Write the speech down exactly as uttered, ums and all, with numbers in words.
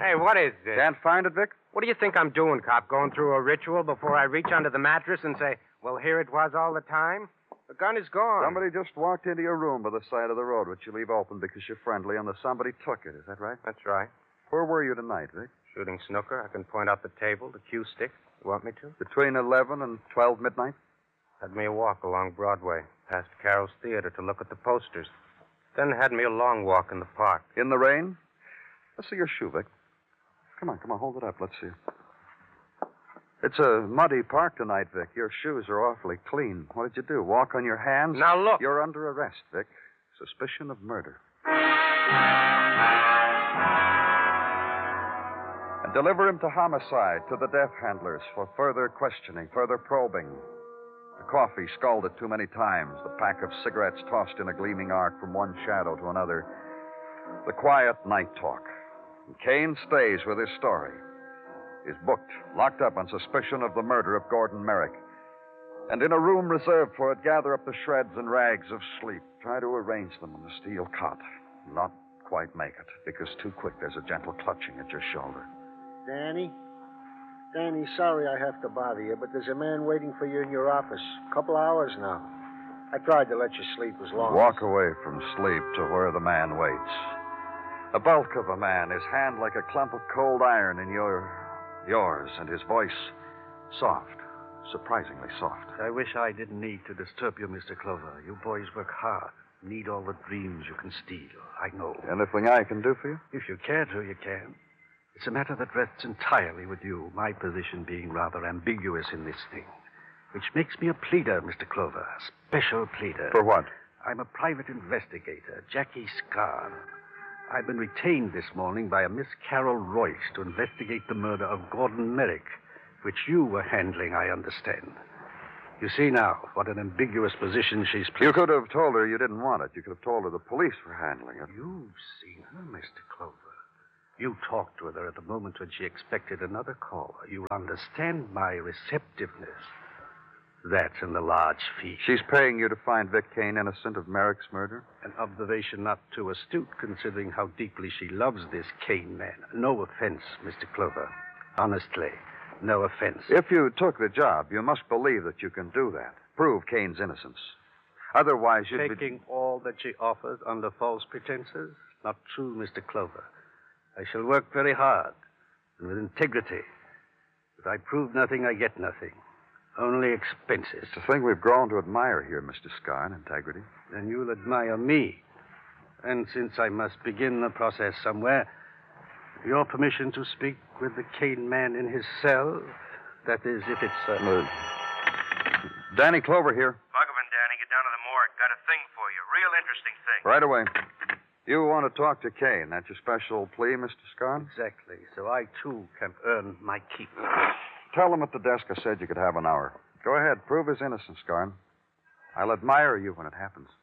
Hey, what is this? Can't find it, Vic? What do you think I'm doing, cop? Going through a ritual before I reach under the mattress and say, well, here it was all the time? The gun is gone. Somebody just walked into your room by the side of the road, which you leave open because you're friendly, and the somebody took it. Is that right? That's right. Where were you tonight, Vic? Shooting snooker. I can point out the table, the cue stick. You want me to? Between eleven and twelve midnight? Had me a walk along Broadway, past Carol's Theater to look at the posters. Then had me a long walk in the park. In the rain? Let's see your shoe, Vic. Come on, come on, hold it up. Let's see. It's a muddy park tonight, Vic. Your shoes are awfully clean. What did you do? Walk on your hands? Now, look. You're under arrest, Vic. Suspicion of murder. And deliver him to homicide, to the death handlers, for further questioning, further probing. The coffee scalded too many times. The pack of cigarettes tossed in a gleaming arc from one shadow to another. The quiet night talk. And Kane stays with his story. Is booked, locked up on suspicion of the murder of Gordon Merrick. And in a room reserved for it, gather up the shreds and rags of sleep. Try to arrange them on the steel cot. Not quite make it, because too quick there's a gentle clutching at your shoulder. Danny? Danny, sorry I have to bother you, but there's a man waiting for you in your office. A couple hours now. I tried to let you sleep as long Walk as... away from sleep to where the man waits. A bulk of a man, his hand like a clump of cold iron in your... yours, and his voice soft, surprisingly soft. I wish I didn't need to disturb you, Mister Clover. You boys work hard. Need all the dreams you can steal. I know. Anything I can do for you? If you care to, you can. It's a matter that rests entirely with you, my position being rather ambiguous in this thing. Which makes me a pleader, Mister Clover. A special pleader. For what? I'm a private investigator, Jackie Scarn. I've been retained this morning by a Miss Carol Royce to investigate the murder of Gordon Merrick, which you were handling, I understand. You see now what an ambiguous position she's placed. You could have told her you didn't want it. You could have told her the police were handling it. You've seen her, Mister Clover. You talked with her at the moment when she expected another caller. You understand my receptiveness. That's in the large fee. She's paying you to find Vic Kane innocent of Merrick's murder? An observation not too astute, considering how deeply she loves this Kane man. No offense, Mister Clover. Honestly, no offense. If you took the job, you must believe that you can do that. Prove Kane's innocence. Otherwise, you'd be... Taking all that she offers under false pretenses? Not true, Mister Clover. I shall work very hard and with integrity. If I prove nothing, I get nothing. Only expenses. It's a thing we've grown to admire here, Mister Scarn, integrity. Then you'll admire me. And since I must begin the process somewhere, your permission to speak with the Kane man in his cell? That is, if it's... Uh... Uh, Danny Clover here. Buggerman, Danny, get down to the morgue. Got a thing for you. Real interesting thing. Right away. You want to talk to Kane. That's your special plea, Mister Scarn? Exactly. So I, too, can earn my keep. Tell him at the desk I said you could have an hour. Go ahead. Prove his innocence, Scarn. I'll admire you when it happens.